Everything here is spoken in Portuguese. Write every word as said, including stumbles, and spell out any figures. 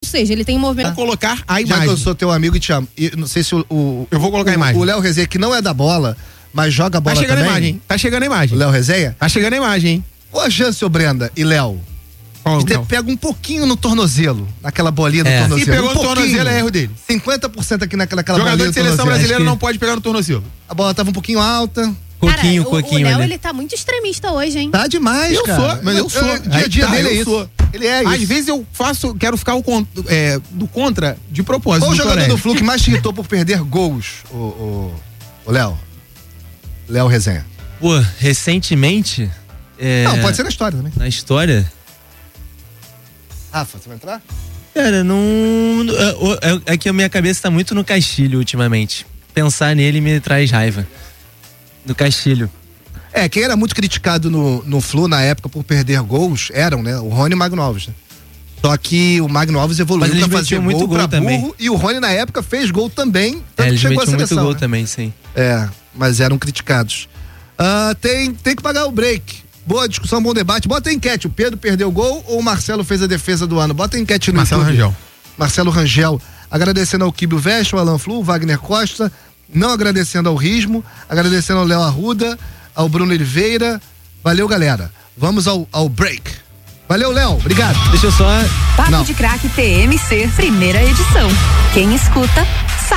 seja, ele tem um movimento. Vou colocar a Já imagem. que eu sou teu amigo e te amo. E não sei se o. o eu vou colocar o, a imagem. O Léo Resenha, que não é da bola, mas joga bola Tá chegando também. a imagem. Tá chegando a imagem. O Léo Resenha? Tá chegando a imagem, hein? Qual a chance, ô Brenda e Léo? Oh, de pega um pouquinho no tornozelo, naquela bolinha do é. tornozelo. Se pegou um no tornozelo, é erro dele. cinquenta por cento aqui naquela aquela Jogador bolinha de seleção tornozelo. brasileira que... não pode pegar no tornozelo. A bola tava um pouquinho alta. Coquinho, cara, coquinho. O Léo, ele tá muito extremista hoje, hein? Tá demais, eu cara. Eu sou, mas eu sou. Eu, dia a dia tá, dele é eu isso. Sou. Ele é isso. Às vezes eu faço, quero ficar o, é, do contra de propósito. Qual o jogador Torres? do Flu que mais te irritou por perder gols, o, o, o Léo? Léo Resenha. Pô, recentemente... É... Não, pode ser na história também. Na história? Rafa, você vai entrar? Cara, não... É, é que a minha cabeça tá muito no Castilho ultimamente. Pensar nele me traz raiva. No Castilho. É, quem era muito criticado no, no Flu na época por perder gols eram, né? O Rony e o Magno Alves, né? Só que o Magno Alves evoluiu pra fazer muito gol, gol pra também. burro, e o Rony na época fez gol também, tanto É, que eles chegou a metiam seleção, muito gol né? também, sim. É, mas eram criticados. Uh, tem, tem que pagar o break. Boa discussão, bom debate. Bota a enquete, o Pedro perdeu o gol ou o Marcelo fez a defesa do ano? Bota a enquete no Marcelo YouTube. Rangel. Marcelo Rangel. Agradecendo ao Kibio Veste, ao Alan Flu, Wagner Costa, não agradecendo ao Rismo, agradecendo ao Léo Arruda, ao Bruno Oliveira. Valeu, galera. Vamos ao, ao break. Valeu, Léo. Obrigado. Deixa eu só... Papo de Craque T M C, primeira edição. Quem escuta,